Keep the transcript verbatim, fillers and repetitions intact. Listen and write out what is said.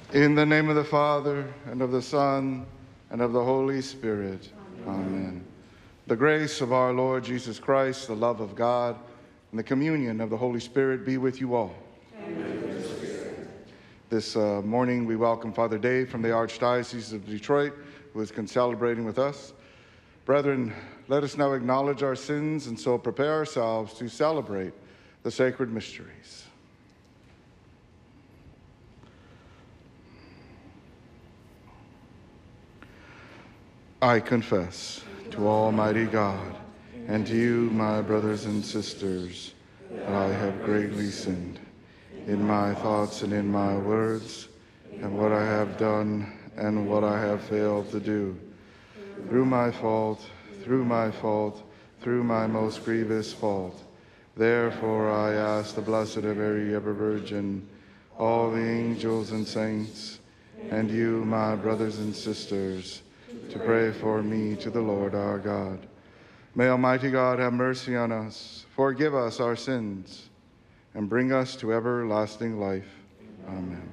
In the name of the Father, and of the Son, and of the Holy Spirit. Amen. Amen. The grace of our Lord Jesus Christ, the love of God, and the communion of the Holy Spirit be with you all. Amen. This uh, morning we welcome Father Dave from the Archdiocese of Detroit, who is celebrating with us. Brethren, let us now acknowledge our sins and so prepare ourselves to celebrate the sacred mysteries. I confess to Almighty God and to you, my brothers and sisters, that I have greatly sinned in my thoughts and in my words, and what I have done and what I have failed to do. Through my fault, through my fault, through my most grievous fault. Therefore I ask the Blessed Mary, ever Virgin, all the angels and saints, and you, my brothers and sisters, to pray for me to the Lord our God. May Almighty God have mercy on us, forgive us our sins, and bring us to everlasting life. Amen.